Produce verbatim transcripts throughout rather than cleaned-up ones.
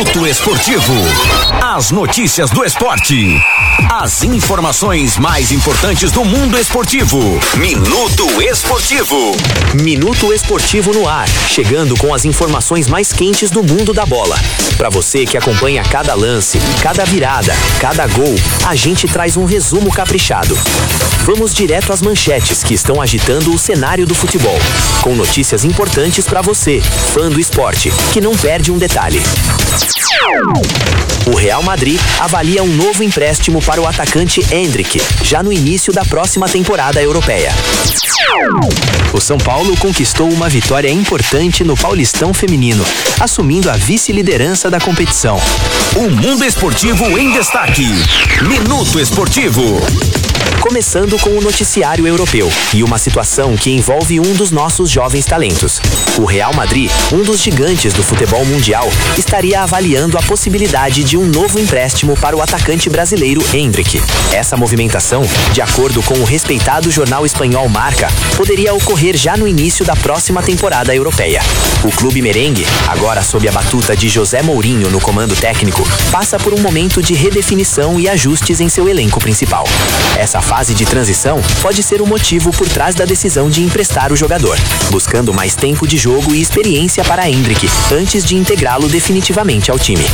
Minuto Esportivo. As notícias do esporte. As informações mais importantes do mundo esportivo. Minuto Esportivo. Minuto Esportivo no ar, chegando com as informações mais quentes do mundo da bola. Para você que acompanha cada lance, cada virada, cada gol, a gente traz um resumo caprichado. Vamos direto às manchetes que estão agitando o cenário do futebol, com notícias importantes para você, fã do esporte, que não perde um detalhe. O Real Madrid avalia um novo empréstimo para o atacante Endrick, já no início da próxima temporada europeia. O São Paulo conquistou uma vitória importante no Paulistão Feminino, assumindo a vice-liderança da competição. O mundo esportivo em destaque. Minuto Esportivo. Começando com o noticiário europeu e uma situação que envolve um dos nossos jovens talentos. O Real Madrid, um dos gigantes do futebol mundial, estaria avaliando a possibilidade de um novo empréstimo para o atacante brasileiro Endrick. Essa movimentação, de acordo com o respeitado jornal espanhol Marca, poderia ocorrer já no início da próxima temporada europeia. O clube merengue, agora sob a batuta de José Mourinho no comando técnico, passa por um momento de redefinição e ajustes em seu elenco principal. Essa fase de transição pode ser o motivo por trás da decisão de emprestar o jogador, buscando mais tempo de jogo e experiência para Endrick antes de integrá-lo definitivamente ao time.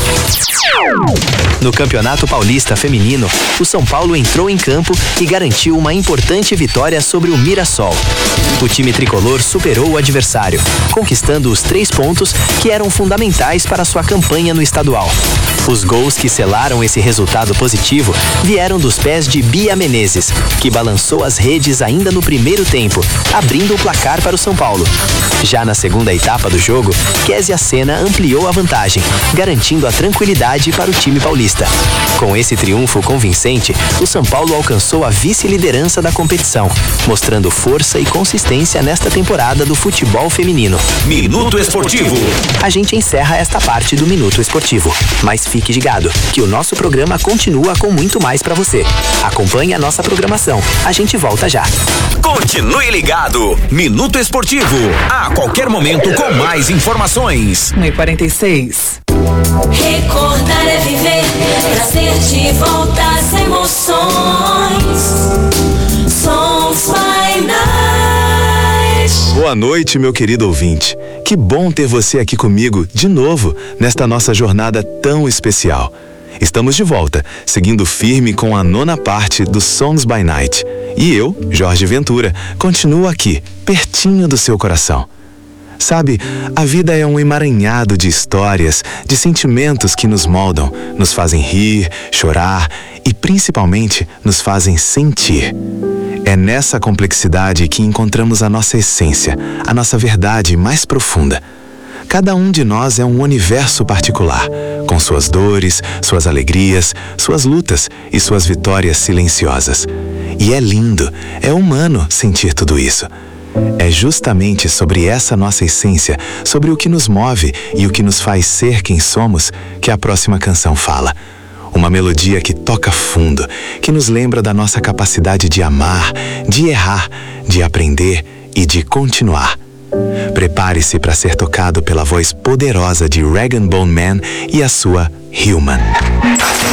No Campeonato Paulista Feminino, o São Paulo entrou em campo e garantiu uma importante vitória sobre o Mirassol. O time tricolor superou o adversário, conquistando os três pontos que eram fundamentais para sua campanha no estadual. Os gols que selaram esse resultado positivo vieram dos pés de Bia Menezes, que balançou as redes ainda no primeiro tempo, abrindo o placar para o São Paulo. Já na segunda etapa do jogo, Kézia Sena ampliou a vantagem, garantindo a tranquilidade para o time paulista. Com esse triunfo convincente, o São Paulo alcançou a vice-liderança da competição, mostrando força e consistência nesta temporada do futebol feminino. Minuto Esportivo. A gente encerra esta parte do Minuto Esportivo, mas fique ligado, que o nosso programa continua com muito mais para você. Acompanhe a nossa programação. A gente volta já. Continue ligado. Minuto Esportivo. A qualquer momento com mais informações. um e quarenta e seis. Recordar é viver, trazer de volta as emoções. Sons by Night. Boa noite, meu querido ouvinte. Que bom ter você aqui comigo de novo nesta nossa jornada tão especial. Estamos de volta, seguindo firme com a nona parte do Songs by Night. E eu, Jorge Ventura, continuo aqui, pertinho do seu coração. Sabe, a vida é um emaranhado de histórias, de sentimentos que nos moldam, nos fazem rir, chorar e, principalmente, nos fazem sentir. É nessa complexidade que encontramos a nossa essência, a nossa verdade mais profunda. Cada um de nós é um universo particular, com suas dores, suas alegrias, suas lutas e suas vitórias silenciosas. E é lindo, é humano sentir tudo isso. É justamente sobre essa nossa essência, sobre o que nos move e o que nos faz ser quem somos, que a próxima canção fala. Uma melodia que toca fundo, que nos lembra da nossa capacidade de amar, de errar, de aprender e de continuar. Prepare-se para ser tocado pela voz poderosa de Rag and Bone Man e a sua Human.